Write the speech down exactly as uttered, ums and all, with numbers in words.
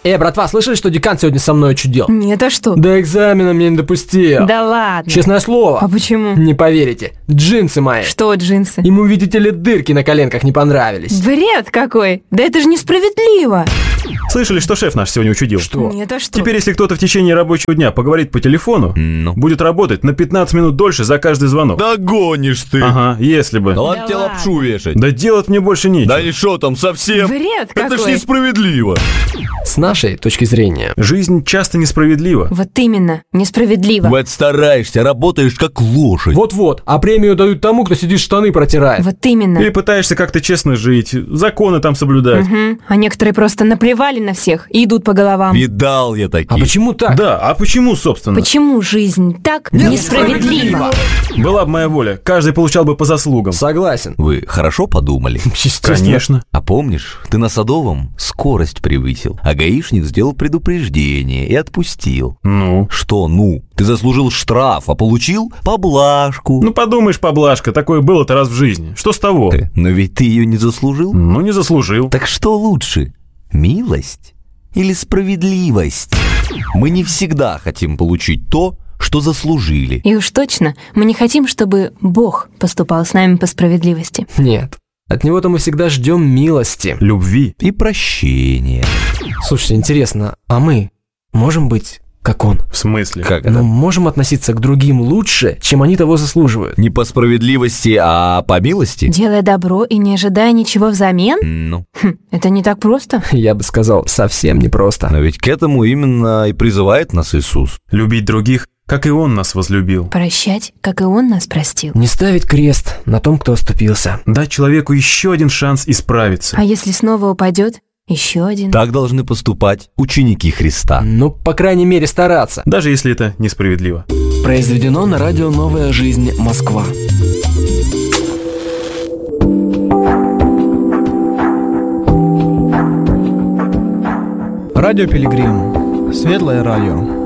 Э, братва, слышали, что декан сегодня со мной чудил? Нет, а что? До экзамена меня не допустил. Да ладно. Честное слово. А почему? Не поверите. Джинсы мои. Что джинсы? Ему, видите ли, дырки на коленках не понравились. Бред какой. Да это же несправедливо. Слышали, что шеф наш сегодня учудил? Что? Нет, а что? Теперь, если кто-то в течение рабочего дня поговорит по телефону, Ну. будет работать на пятнадцать минут дольше за каждый звонок. Да гонишь ты. Ага, если бы. Да ладно Да тебе ладно. лапшу вешать. Да делать мне больше нечего. Да и шо там совсем? Бред Это ж какой. несправедливо. С нашей точки зрения. Жизнь часто несправедлива. Вот именно, несправедливо. Вот стараешься, работаешь как лошадь. Вот-вот, а премию дают тому, кто сидит штаны протирает. Вот именно. Или пытаешься как-то честно жить, законы там соблюдать. Мгм. А некоторые просто наплевали на всех и идут по головам. Видал я таких. А почему так? Да, а почему, собственно? Почему жизнь так несправедлива? Была бы моя воля, каждый получал бы по заслугам. Согласен. Вы хорошо подумали? Естественно. Конечно. А помнишь, ты на Садовом скорость превысил, а гаишник сделал предупреждение и отпустил. Ну? Что ну? Ты заслужил штраф, а получил поблажку. Ну, подумаешь, поблажка, такое было-то раз в жизни. Что с того? Э, Но ведь ты ее не заслужил. Ну, не заслужил. Так что лучше, милость или справедливость? Мы не всегда хотим получить то, что заслужили. И уж точно мы не хотим, чтобы Бог поступал с нами по справедливости. Нет. От него-то мы всегда ждем милости. Любви. И прощения. Слушайте, интересно, а мы можем быть как он? В смысле? Как Ну, это? можем относиться к другим лучше, чем они того заслуживают. Не по справедливости, а по милости? Делая добро и не ожидая ничего взамен? Ну, Хм, это не так просто. Я бы сказал, совсем непросто. но ведь к этому именно и призывает нас Иисус. Любить других, как и Он нас возлюбил. Прощать, как и Он нас простил. Не ставить крест на том, кто оступился. Дать человеку еще один шанс исправиться. А если снова упадет, еще один. Так должны поступать ученики Христа. Ну, по крайней мере, стараться. Даже если это несправедливо. Произведено на радио «Новая жизнь. Москва». Радио Пилигрим. Светлое радио.